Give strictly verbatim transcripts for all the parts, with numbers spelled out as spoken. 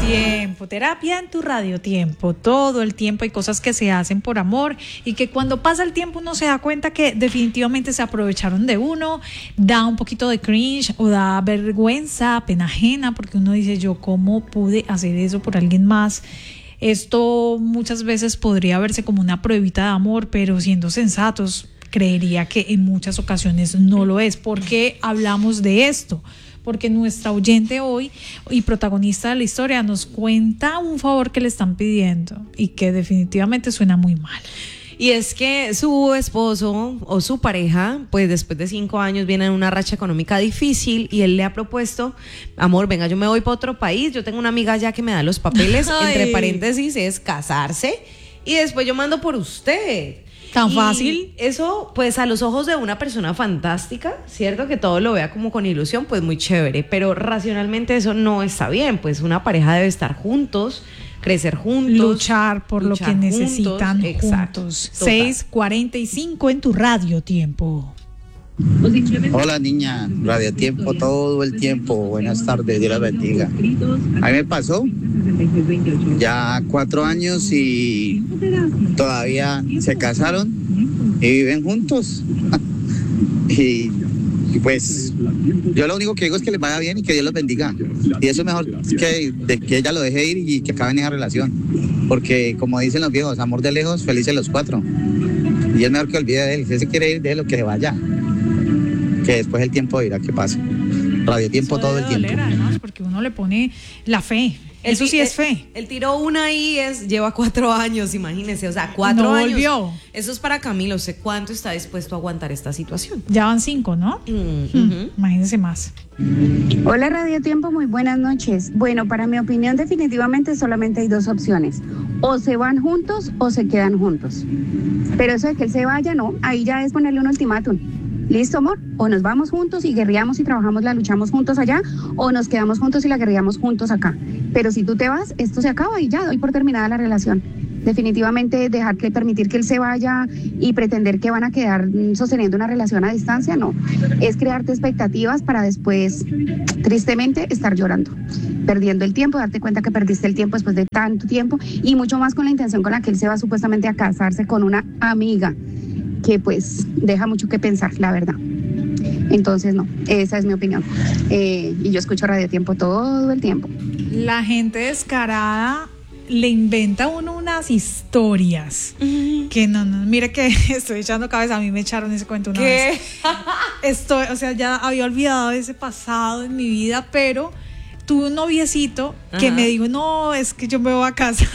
Tiempo, terapia en tu radio tiempo. Todo el tiempo hay cosas que se hacen por amor y que cuando pasa el tiempo uno se da cuenta que definitivamente se aprovecharon de uno, da un poquito de cringe o da vergüenza, pena ajena, porque uno dice, yo cómo pude hacer eso por alguien más. Esto muchas veces podría verse como una pruebita de amor, pero siendo sensatos, creería que en muchas ocasiones no lo es. ¿Por qué hablamos de esto? Porque nuestra oyente hoy y protagonista de la historia nos cuenta un favor que le están pidiendo y que definitivamente suena muy mal. Y es que su esposo o su pareja, pues después de cinco años viene en una racha económica difícil y él le ha propuesto, amor, venga, yo me voy para otro país, yo tengo una amiga allá que me da los papeles, entre paréntesis es casarse y después yo mando por usted. ¿Tan y fácil? Eso, pues a los ojos de una persona fantástica, ¿cierto? Que todo lo vea como con ilusión, pues muy chévere, pero racionalmente eso no está bien, pues una pareja debe estar juntos, crecer juntos, luchar por luchar lo que juntos, necesitan exacto, juntos. total. seis cuarenta y cinco en tu radio tiempo. Hola niña, Radio Tiempo todo el tiempo, buenas tardes, Dios las bendiga. A mí me pasó ya cuatro años y todavía se casaron y viven juntos. y, y pues yo lo único que digo es que les vaya bien y que Dios los bendiga. Y eso es mejor que, de que ella lo deje ir y que acaben esa relación. Porque como dicen los viejos, amor de lejos, felices los cuatro. Y es mejor que olvide de él, si él se quiere ir de él, lo que se vaya. Que después el tiempo dirá qué pasa. Radio Tiempo todo el tiempo. Doler, además, porque uno le pone la fe. Eso sí es fe. El, el tiro una ahí es, lleva cuatro años, imagínense, o sea, cuatro no años. Volvió. Eso es para Camilo, sé cuánto está dispuesto a aguantar esta situación. Ya van cinco, ¿no? Mm, hmm, uh-huh. Imagínense más. Hola Radio Tiempo, muy buenas noches. Bueno, para mi opinión definitivamente solamente hay dos opciones. O se van juntos o se quedan juntos. Pero eso de que él se vaya, no, ahí ya es ponerle un ultimátum. ¿Listo, amor? O nos vamos juntos y guerreamos y trabajamos, la luchamos juntos allá, o nos quedamos juntos y la guerreamos juntos acá. Pero si tú te vas, esto se acaba y ya doy por terminada la relación. Definitivamente dejar que permitir que él se vaya y pretender que van a quedar sosteniendo una relación a distancia, no. Es crearte expectativas para después, tristemente, estar llorando, perdiendo el tiempo, darte cuenta que perdiste el tiempo después de tanto tiempo y mucho más con la intención con la que él se va supuestamente a casarse con una amiga que pues deja mucho que pensar, la verdad. Entonces no, esa es mi opinión. Eh, y yo escucho Radio Tiempo todo el tiempo. La gente descarada le inventa a uno unas historias uh-huh. que no, no, mire que estoy echando cabeza, a mí me echaron ese cuento una ¿Qué? vez. Estoy, o sea, ya había olvidado ese pasado en mi vida, pero tuve un noviecito que Ajá. me dijo, no, es que yo me voy a casar.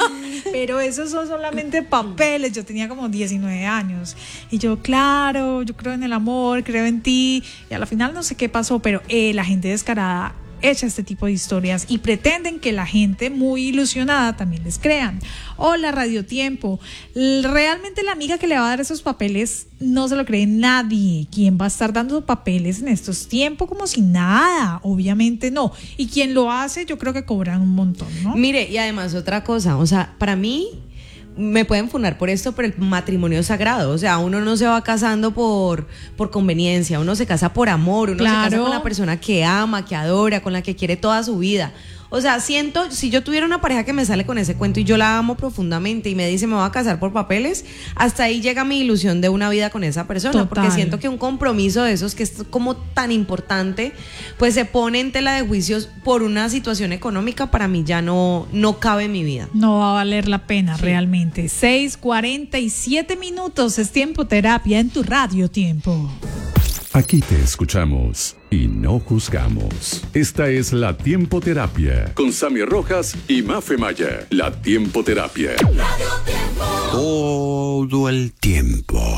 Pero esos son solamente papeles. Yo tenía como diecinueve años. Y yo, claro, yo creo en el amor, creo en ti. Y a la final no sé qué pasó, pero eh, la gente descarada echa este tipo de historias y pretenden que la gente muy ilusionada también les crean. Hola Radio Tiempo, realmente la amiga que le va a dar esos papeles no se lo cree nadie. ¿Quién va a estar dando papeles en estos tiempos como si nada? Obviamente no. Y quien lo hace yo creo que cobran un montón, ¿no? Mire, y además otra cosa, o sea, para mí me pueden funar por esto, pero el matrimonio es sagrado, o sea, uno no se va casando por, por conveniencia, uno se casa por amor, uno claro. se casa con la persona que ama, que adora, con la que quiere toda su vida. O sea, siento, si yo tuviera una pareja que me sale con ese cuento y yo la amo profundamente y me dice me voy a casar por papeles, hasta ahí llega mi ilusión de una vida con esa persona. Total. Porque siento que un compromiso de esos que es como tan importante, pues se pone en tela de juicios por una situación económica, para mí ya no, no cabe en mi vida. No va a valer la pena sí. realmente. seis cuarenta y siete minutos, es Tiempo Terapia en tu Radio Tiempo. Aquí te escuchamos y no juzgamos. Esta es la Tiempo Terapia con Sammy Rojas y Mafe Maya. La Tiempo Terapia. Todo el tiempo.